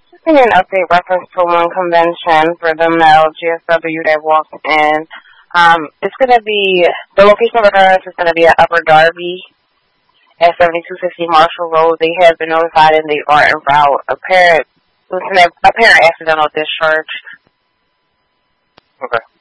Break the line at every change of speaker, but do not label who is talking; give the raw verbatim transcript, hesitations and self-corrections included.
Just an update reference to one convention for the male G S W that walked in. Um, it's going to be, the location of occurrence is going to be at Upper Darby at seventy-two fifty Marshall Road. They have been notified and they are en route. Apparent, apparent accidental discharge.
Okay.